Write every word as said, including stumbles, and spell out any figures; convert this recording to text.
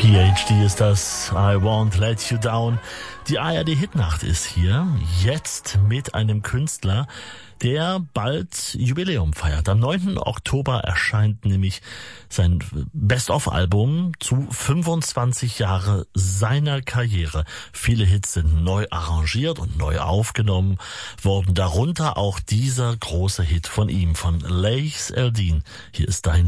P H D ist das, I Won't Let You Down. Die A R D-Hitnacht ist hier, jetzt mit einem Künstler, der bald Jubiläum feiert. Am neunten Oktober erscheint nämlich sein Best-of-Album zu fünfundzwanzig Jahre seiner Karriere. Viele Hits sind neu arrangiert und neu aufgenommen worden, darunter auch dieser große Hit von ihm, von Laïs Eldin. Hier ist dein